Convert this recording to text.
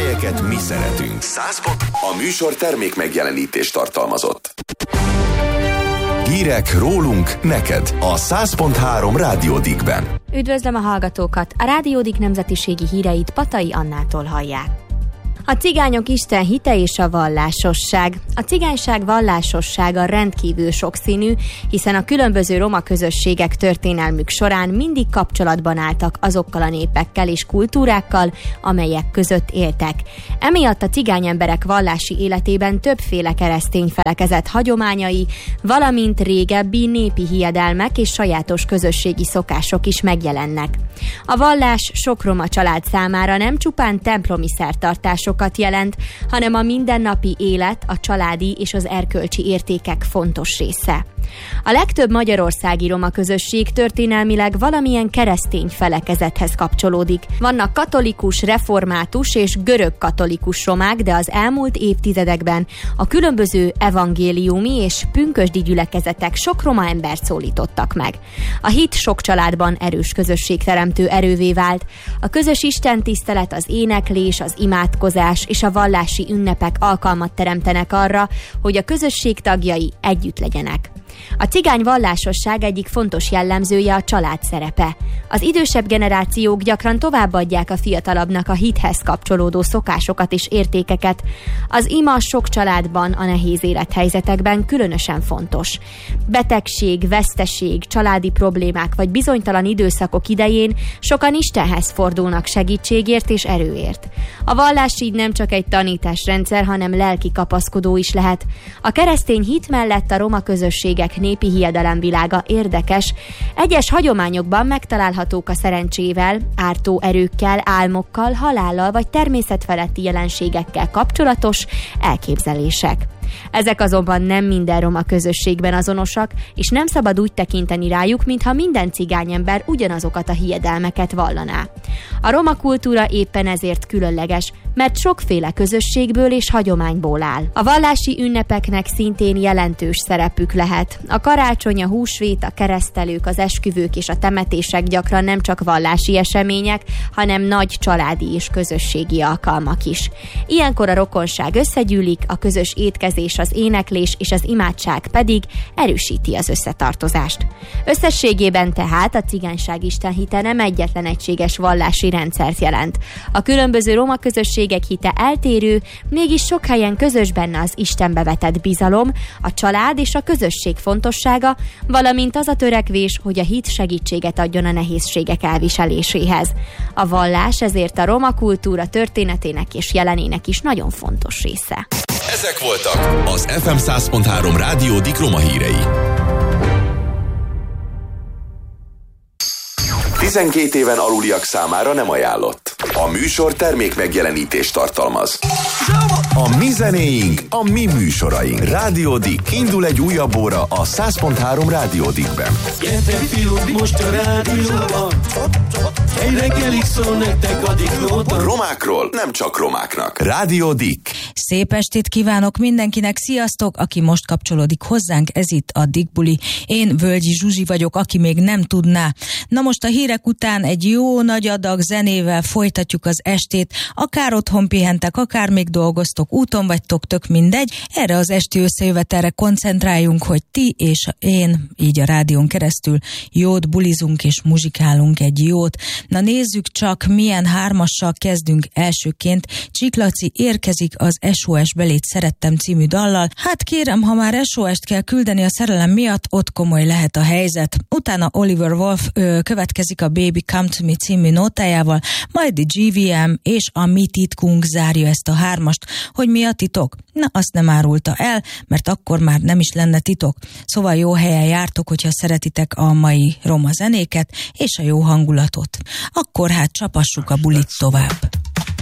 amelyeket mi szeretünk. 100 pont. A műsor termék megjelenítést tartalmazott. Hírek rólunk, neked a 100.3 Rádió Dickben. Üdvözlöm a hallgatókat! A Rádió Dick nemzetiségi híreit Patai Annától hallják. A cigányok Isten hite és a vallásosság. A cigányság vallásossága rendkívül sokszínű, hiszen a különböző roma közösségek történelmük során mindig kapcsolatban álltak azokkal a népekkel és kultúrákkal, amelyek között éltek. Emiatt a cigány emberek vallási életében többféle keresztény felekezet hagyományai, valamint régebbi népi hiedelmek és sajátos közösségi szokások is megjelennek. A vallás sok roma család számára nem csupán templomi szertartások jelent, hanem a mindennapi élet, a családi és az erkölcsi értékek fontos része. A legtöbb magyarországi roma közösség történelmileg valamilyen keresztény felekezethez kapcsolódik. Vannak katolikus, református és görög-katolikus romák, de az elmúlt évtizedekben a különböző evangéliumi és pünkösdi gyülekezetek sok roma embert szólítottak meg. A hit sok családban erős közösségteremtő erővé vált. A közös istentisztelet, az éneklés, az imádkozás és a vallási ünnepek alkalmat teremtenek arra, hogy a közösség tagjai együtt legyenek. A cigány vallásosság egyik fontos jellemzője a család szerepe. Az idősebb generációk gyakran továbbadják a fiatalabbnak a hithez kapcsolódó szokásokat és értékeket. Az ima sok családban a nehéz élethelyzetekben különösen fontos. Betegség, veszteség, családi problémák vagy bizonytalan időszakok idején sokan Istenhez fordulnak segítségért és erőért. A vallás így nem csak egy tanításrendszer, hanem lelki kapaszkodó is lehet. A keresztény hit mellett a roma közösségek népi hiedelemvilága érdekes. Egyes hagyományokban megtalálhatók a szerencsével, ártó erőkkel, álmokkal, halállal vagy természetfeletti jelenségekkel kapcsolatos elképzelések. Ezek azonban nem minden roma közösségben azonosak, és nem szabad úgy tekinteni rájuk, mintha minden cigányember ugyanazokat a hiedelmeket vallaná. A roma kultúra éppen ezért különleges, mert sokféle közösségből és hagyományból áll. A vallási ünnepeknek szintén jelentős szerepük lehet. A karácsony, a húsvét, a keresztelők, az esküvők és a temetések gyakran nem csak vallási események, hanem nagy családi és közösségi alkalmak is. Ilyenkor a rokonság összegyűlik, a közös étkezés, az éneklés és az imádság pedig erősíti az összetartozást. Összességében tehát a cigányság istenhite nem egyetlen egységes vallási rendszert jelent. A különböző roma közösségek hite eltérő, mégis sok helyen közös benne az Istenbe vetett bizalom, a család és a közösség fontossága, valamint az a törekvés, hogy a hit segítséget adjon a nehézségek elviseléséhez. A vallás ezért a roma kultúra történetének és jelenének is nagyon fontos része. Ezek voltak az FM 100.3 Rádió Dick roma hírei. 12 éven aluliak számára nem ajánlott. A műsor termék megjelenítést tartalmaz. A mi zenéink, a mi műsoraink. Rádió Dick. Indul egy újabb óra a 100.3 Rádió Dickben. Gyertek fiúk, most a rádióban. Egy reggelig szól nektek a Dicknóta. Romákról nem csak romáknak. Rádió Dick. Szép estét kívánok mindenkinek, sziasztok! Aki most kapcsolódik hozzánk, ez itt a Dick Buli. Én Völgyi Zsuzsi vagyok, aki még nem tudná. Na most a hírek után egy jó nagy adag zenével folytatjuk az estét. Akár otthon pihentek, akár még dolgoztok, úton vagytok, tök mindegy. Erre az esti összejövetelre koncentráljunk, hogy ti és én, így a rádión keresztül jót bulizunk és muzsikálunk egy jót. Na nézzük csak, milyen hármassal kezdünk elsőként. Csiklaci érkezik az SOS Belét szerettem című dallal. Hát kérem, ha már SOS-t kell küldeni a szerelem miatt, ott komoly lehet a helyzet. Utána Oliver Wolf következik a Baby Come To Me című nótájával, majd a GVM és a Mi Titkunk zárja ezt a hármast. Hogy mi a titok? Na, azt nem árulta el, mert akkor már nem is lenne titok. Szóval jó helyen jártok, hogyha szeretitek a mai roma zenéket és a jó hangulatot. Akkor hát csapassuk a bulit tovább.